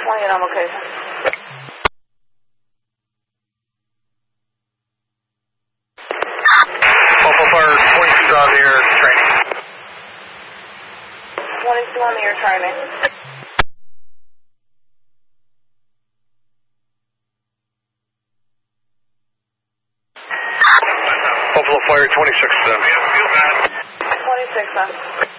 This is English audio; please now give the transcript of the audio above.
Want you on location. Buffalo Fire 22 on the air training. 22 on the air training. Buffalo Fire 26 then. 26 then.